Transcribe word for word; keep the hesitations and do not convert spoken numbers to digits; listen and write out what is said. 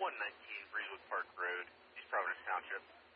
one nineteen Breezewood Park Road, East Providence Township.